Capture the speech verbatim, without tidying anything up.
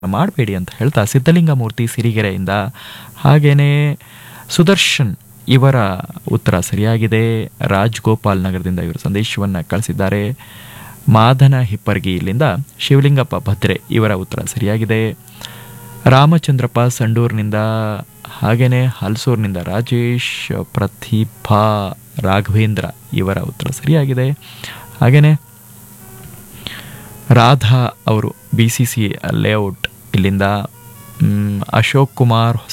ಮಾಡಬೇಡಿ ಅಂತ ಹೇಳ್ತಾ ಸಿದ್ಧಲಿಂಗಮೂರ್ತಿ ಸಿರಿಗೆರೆಯಿಂದ, ಹಾಗೇನೆ ಸುದರ್ಶನ್ ಇವರ ಉತ್ತರ ಸರಿಯಾಗಿದೆ. ರಾಜ್ಗೋಪಾಲ್ ನಗರದಿಂದ ಇವರು ಸಂದೇಶವನ್ನು ಕಳಿಸಿದ್ದಾರೆ. ಮಾದನ ಹಿಪ್ಪರ್ಗಿ ಇಲ್ಲಿಂದ ಶಿವಲಿಂಗಪ್ಪ ಭದ್ರೆ ಇವರ ಉತ್ತರ ಸರಿಯಾಗಿದೆ. ರಾಮಚಂದ್ರಪ್ಪ ಸಂಡೂರಿನಿಂದ, ಹಾಗೇನೆ ಹಲ್ಸೂರಿನಿಂದ ರಾಜೇಶ್, ಪ್ರತಿಭಾ, ರಾಘವೇಂದ್ರ ಇವರ ಉತ್ತರ ಸರಿಯಾಗಿದೆ. ಹಾಗೇನೆ ರಾಧಾ ಅವರು ಬಿ ಸಿ ಸಿ ಲೇಔಟ್ ಇಲ್ಲಿಂದ, ಅಶೋಕ್ ಕುಮಾರ್